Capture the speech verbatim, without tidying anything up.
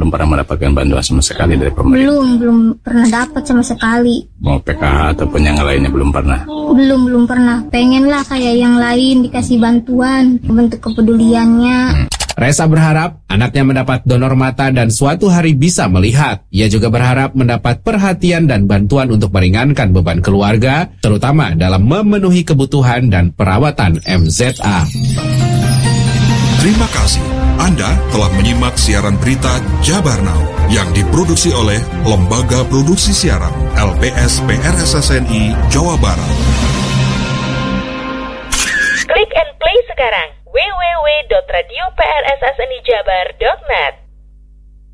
belum pernah mendapatkan bantuan sama sekali dari pemerintah? Belum, belum pernah dapat sama sekali. Mau P K H ataupun yang lainnya belum pernah? Belum, belum pernah. Pengen lah kayak yang lain dikasih bantuan, bentuk kepeduliannya. Hmm. Resa berharap anaknya mendapat donor mata dan suatu hari bisa melihat. Ia juga berharap mendapat perhatian dan bantuan untuk meringankan beban keluarga, terutama dalam memenuhi kebutuhan dan perawatan M Z A. Terima kasih. Anda telah menyimak siaran berita Jabar Now yang diproduksi oleh Lembaga Produksi Siaran L P S P R S S N I Jawa Barat. Klik and play sekarang w w w dot radio p r s s n i jabar dot net.